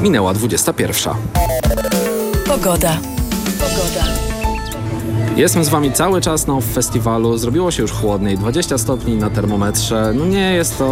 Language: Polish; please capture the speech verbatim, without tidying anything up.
Minęła dwudziesta pierwsza. Pogoda. Pogoda. Jestem z wami cały czas na festiwalu. Zrobiło się już chłodniej, dwadzieścia stopni na termometrze. No nie jest to